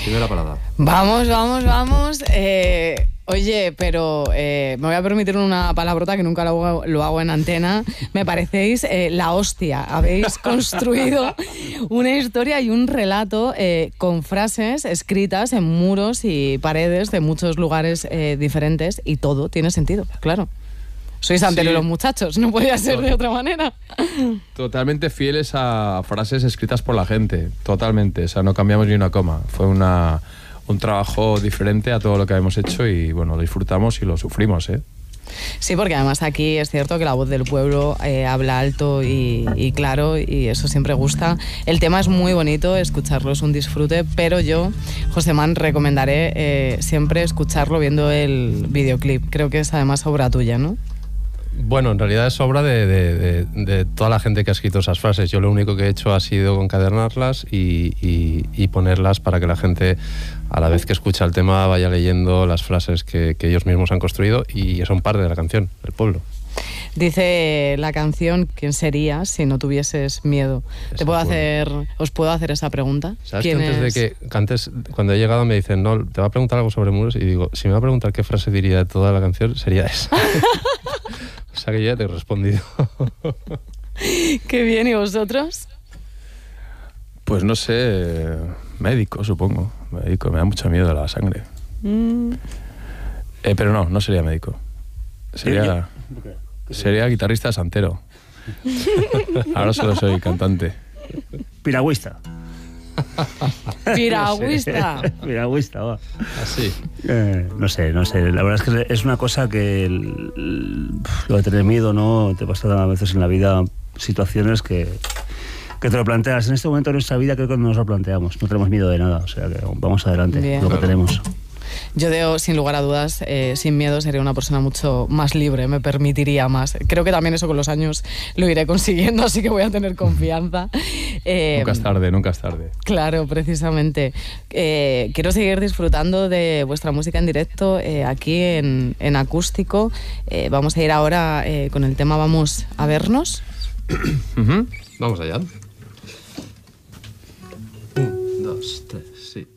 Dime la palabra. Vamos. Oye, pero me voy a permitir una palabrota que nunca lo hago en antena. Me parecéis la hostia. Habéis construido una historia y un relato con frases escritas en muros y paredes de muchos lugares diferentes, y todo tiene sentido, claro. Sois Antelo y los muchachos, no podía ser de otra manera. Totalmente fieles a frases escritas por la gente, totalmente. O sea, no cambiamos ni una coma. Fue un trabajo diferente a todo lo que habíamos hecho y, bueno, lo disfrutamos y lo sufrimos, ¿eh? Sí, porque además aquí es cierto que la voz del pueblo habla alto y claro, y eso siempre gusta. El tema es muy bonito, escucharlo es un disfrute, pero yo, Josemán, recomendaré siempre escucharlo viendo el videoclip. Creo que es además obra tuya, ¿no? Bueno, en realidad es obra de toda la gente que ha escrito esas frases. Yo lo único que he hecho ha sido encadernarlas y ponerlas para que la gente, a la vez que escucha el tema, vaya leyendo las frases que ellos mismos han construido y son parte de la canción, el pueblo. Dice la canción, ¿quién serías si no tuvieses miedo? ¿Os puedo hacer esa pregunta? ¿Sabes que antes, cuando he llegado me dicen, no, te va a preguntar algo sobre muros? Y digo, si me va a preguntar qué frase diría de toda la canción, sería esa. O sea que ya te he respondido. Qué bien, ¿y vosotros? Pues no sé, médico, supongo. Médico, me da mucho miedo la sangre. Pero no sería médico. Sería guitarrista santero. Ahora solo soy cantante. Piragüista. Piragüista. Piragüista, va. Así. No sé. La verdad es que es una cosa que lo de tener miedo, ¿no? Te pasa a veces en la vida situaciones que te lo planteas. En este momento de nuestra vida creo que no nos lo planteamos. No tenemos miedo de nada. O sea que vamos adelante. Bien. Lo que tenemos. Yo sin lugar a dudas, sin miedo, sería una persona mucho más libre, me permitiría más. Creo que también eso con los años lo iré consiguiendo, así que voy a tener confianza. Nunca es tarde. Claro, precisamente. Quiero seguir disfrutando de vuestra música en directo aquí en acústico. Vamos a ir ahora con el tema Vamos a vernos. Vamos allá. 1, 2, 3.